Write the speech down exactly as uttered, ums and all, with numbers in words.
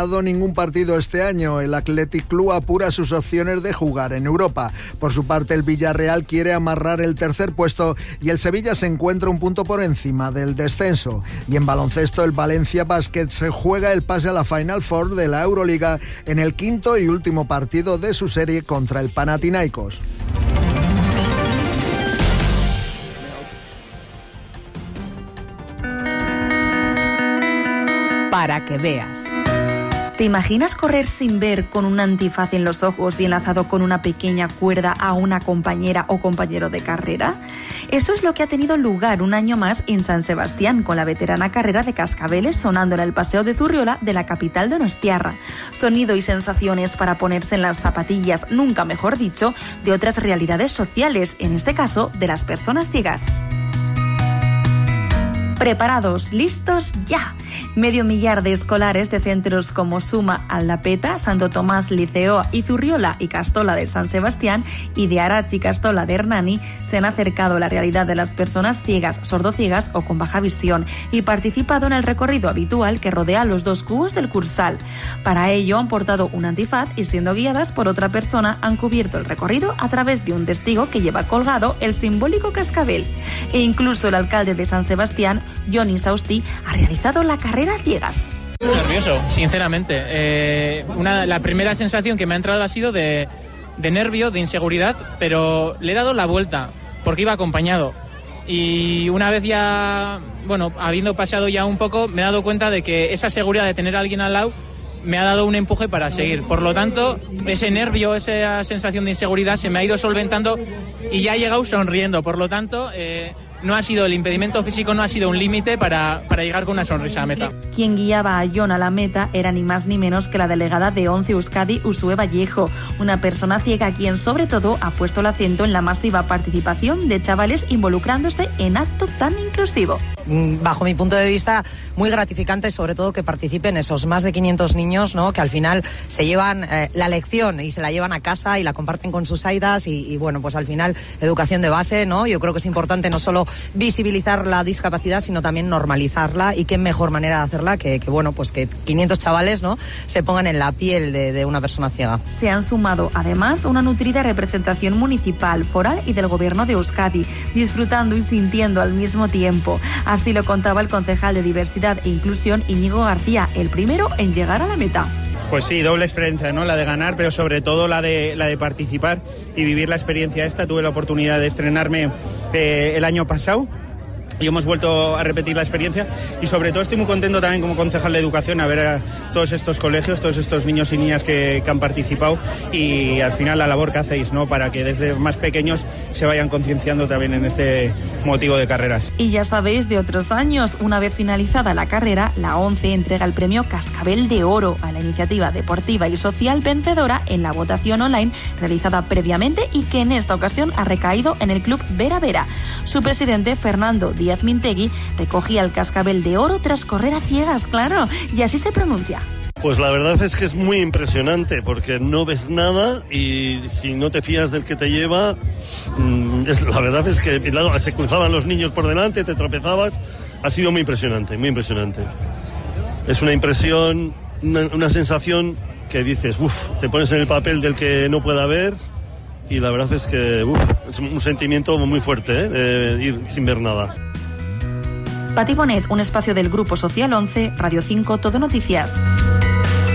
jugado ningún partido este año. El Athletic Club apura sus opciones de jugar en Europa. Por su parte, el Villarreal quiere amarrar el tercer puesto y el Sevilla se encuentra un punto por encima del descenso. Y en baloncesto, el Valencia Basket se juega el pase a la Final Four de la Euroliga en el quinto y último partido de su serie contra el Panathinaikos. Para que veas. ¿Te imaginas correr sin ver, con un antifaz en los ojos y enlazado con una pequeña cuerda a una compañera o compañero de carrera? Eso es lo que ha tenido lugar un año más en San Sebastián, con la veterana carrera de cascabeles sonando en el Paseo de Zurriola de la capital donostiarra. Sonido y sensaciones para ponerse en las zapatillas, nunca mejor dicho, de otras realidades sociales, en este caso de las personas ciegas. Preparados, listos, ya. Medio millar de escolares de centros como Suma, Aldapeta, Santo Tomás, Liceoa y Zurriola y Castola de San Sebastián y de Arachi, Castola de Hernani se han acercado a la realidad de las personas ciegas, sordociegas o con baja visión y participado en el recorrido habitual que rodea los dos cubos del Cursal. Para ello han portado un antifaz y, siendo guiadas por otra persona, han cubierto el recorrido a través de un testigo que lleva colgado el simbólico cascabel. E incluso el alcalde de San Sebastián, Johnny Sausti, ha realizado la carrera ciegas. Nervioso, sinceramente. Eh, una, la primera sensación que me ha entrado ha sido de, de nervio, de inseguridad, pero le he dado la vuelta porque iba acompañado. Y una vez ya, bueno, habiendo pasado ya un poco, me he dado cuenta de que esa seguridad de tener a alguien al lado me ha dado un empuje para seguir. Por lo tanto, ese nervio, esa sensación de inseguridad se me ha ido solventando y ya he llegado sonriendo. Por lo tanto, eh, no ha sido el impedimento físico, no ha sido un límite para, para llegar con una sonrisa a meta. Quien guiaba a Jon a la meta era ni más ni menos que la delegada de ONCE Euskadi, Usue Vallejo, una persona ciega quien sobre todo ha puesto el acento en la masiva participación de chavales involucrándose en acto tan inclusivo. Bajo mi punto de vista, muy gratificante, sobre todo que participen esos más de quinientos niños, ¿no?, que al final se llevan eh, la lección y se la llevan a casa y la comparten con sus aidas y, y bueno, pues al final educación de base, ¿no? Yo creo que es importante no solo visibilizar la discapacidad, sino también normalizarla, y qué mejor manera de hacerla que, que bueno, pues que quinientos chavales, ¿no?, se pongan en la piel de, de una persona ciega. Se han sumado además una nutrida representación municipal, foral y del gobierno de Euskadi, disfrutando y sintiendo al mismo tiempo. Así lo contaba el concejal de Diversidad e Inclusión, Íñigo García, el primero en llegar a la meta. Pues sí, doble experiencia, ¿no? La de ganar, pero sobre todo la de la de participar y vivir la experiencia esta. Tuve la oportunidad de estrenarme eh, el año pasado y hemos vuelto a repetir la experiencia, y sobre todo estoy muy contento también como concejal de educación a ver a todos estos colegios, todos estos niños y niñas que, que han participado, y al final la labor que hacéis, ¿no?, para que desde más pequeños se vayan concienciando también en este motivo de carreras. Y ya sabéis de otros años, una vez finalizada la carrera, la ONCE entrega el premio Cascabel de Oro a la iniciativa deportiva y social vencedora en la votación online realizada previamente y que en esta ocasión ha recaído en el Club Vera Vera. Su presidente, Fernando Díaz Mintegui, recogía el Cascabel de Oro tras correr a ciegas, claro, y así se pronuncia. Pues la verdad es que es muy impresionante porque no ves nada y si no te fías del que te lleva, es, la verdad es que claro, se cruzaban los niños por delante, te tropezabas, ha sido muy impresionante, muy impresionante. Es una impresión, una, una sensación que dices, uff, te pones en el papel del que no pueda ver, y la verdad es que uf, es un sentimiento muy fuerte, ¿eh?, de ir sin ver nada. Pati Bonet, un espacio del Grupo Social once, Radio cinco, Todo Noticias.